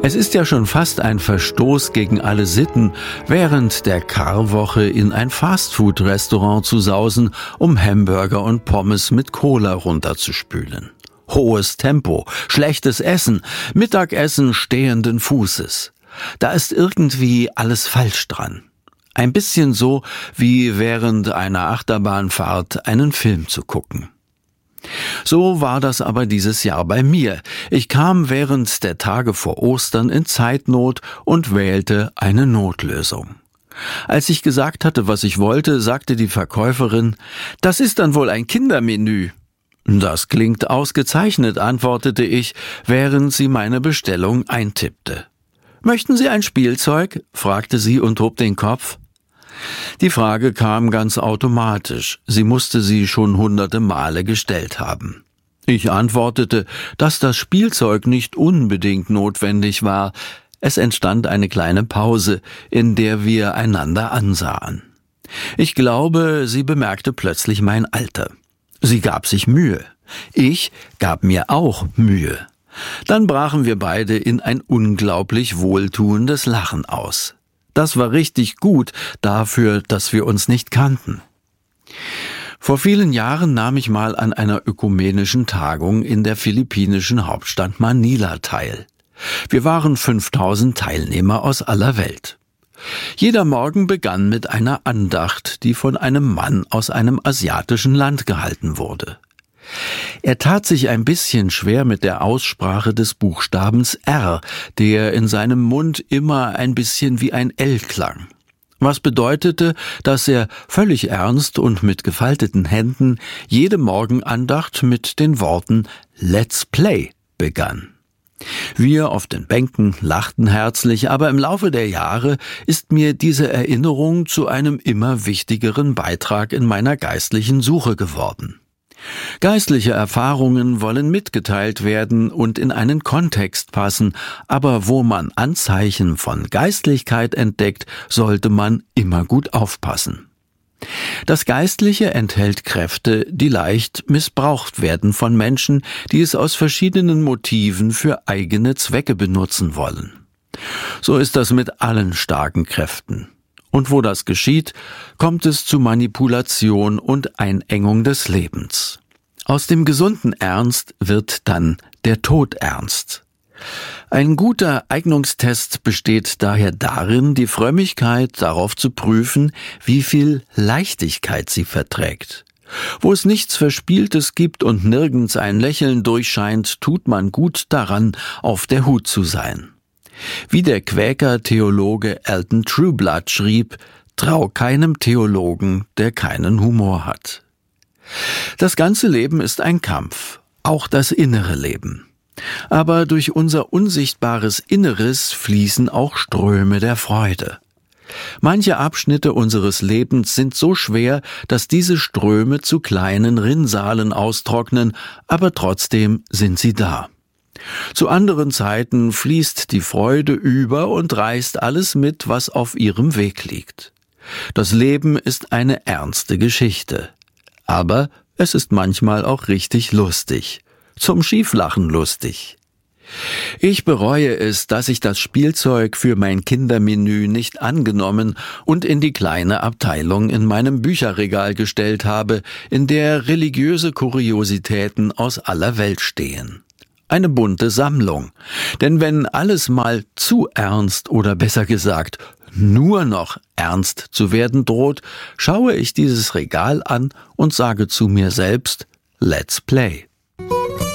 Es ist ja schon fast ein Verstoß gegen alle Sitten, während der Karwoche in ein Fastfood-Restaurant zu sausen, um Hamburger und Pommes mit Cola runterzuspülen. Hohes Tempo, schlechtes Essen, Mittagessen stehenden Fußes. Da ist irgendwie alles falsch dran. Ein bisschen so, wie während einer Achterbahnfahrt einen Film zu gucken. So war das aber dieses Jahr bei mir. Ich kam während der Tage vor Ostern in Zeitnot und wählte eine Notlösung. Als ich gesagt hatte, was ich wollte, sagte die Verkäuferin, »Das ist dann wohl ein Kindermenü.« »Das klingt ausgezeichnet«, antwortete ich, während sie meine Bestellung eintippte. »Möchten Sie ein Spielzeug?« fragte sie und hob den Kopf. Die Frage kam ganz automatisch. Sie musste sie schon hunderte Male gestellt haben. Ich antwortete, dass das Spielzeug nicht unbedingt notwendig war. Es entstand eine kleine Pause, in der wir einander ansahen. Ich glaube, sie bemerkte plötzlich mein Alter. Sie gab sich Mühe. Ich gab mir auch Mühe. Dann brachen wir beide in ein unglaublich wohltuendes Lachen aus. Das war richtig gut dafür, dass wir uns nicht kannten. Vor vielen Jahren nahm ich mal an einer ökumenischen Tagung in der philippinischen Hauptstadt Manila teil. Wir waren 5000 Teilnehmer aus aller Welt. Jeder Morgen begann mit einer Andacht, die von einem Mann aus einem asiatischen Land gehalten wurde. Er tat sich ein bisschen schwer mit der Aussprache des Buchstabens R, der in seinem Mund immer ein bisschen wie ein L klang. Was bedeutete, dass er völlig ernst und mit gefalteten Händen jede Morgenandacht mit den Worten »Let's play« begann. Wir auf den Bänken lachten herzlich, aber im Laufe der Jahre ist mir diese Erinnerung zu einem immer wichtigeren Beitrag in meiner geistlichen Suche geworden. Geistliche Erfahrungen wollen mitgeteilt werden und in einen Kontext passen, aber wo man Anzeichen von Geistlichkeit entdeckt, sollte man immer gut aufpassen. Das Geistliche enthält Kräfte, die leicht missbraucht werden von Menschen, die es aus verschiedenen Motiven für eigene Zwecke benutzen wollen. So ist das mit allen starken Kräften. Und wo das geschieht, kommt es zu Manipulation und Einengung des Lebens. Aus dem gesunden Ernst wird dann der Tod ernst. Ein guter Eignungstest besteht daher darin, die Frömmigkeit darauf zu prüfen, wie viel Leichtigkeit sie verträgt. Wo es nichts Verspieltes gibt und nirgends ein Lächeln durchscheint, tut man gut daran, auf der Hut zu sein. Wie der Quäker-Theologe Alton Trueblood schrieb, trau keinem Theologen, der keinen Humor hat. Das ganze Leben ist ein Kampf, auch das innere Leben. Aber durch unser unsichtbares Inneres fließen auch Ströme der Freude. Manche Abschnitte unseres Lebens sind so schwer, dass diese Ströme zu kleinen Rinnsalen austrocknen, aber trotzdem sind sie da. Zu anderen Zeiten fließt die Freude über und reißt alles mit, was auf ihrem Weg liegt. Das Leben ist eine ernste Geschichte. Aber es ist manchmal auch richtig lustig. Zum Schieflachen lustig. Ich bereue es, dass ich das Spielzeug für mein Kindermenü nicht angenommen und in die kleine Abteilung in meinem Bücherregal gestellt habe, in der religiöse Kuriositäten aus aller Welt stehen. Eine bunte Sammlung. Denn wenn alles mal zu ernst oder besser gesagt nur noch ernst zu werden droht, schaue ich dieses Regal an und sage zu mir selbst, Let's play.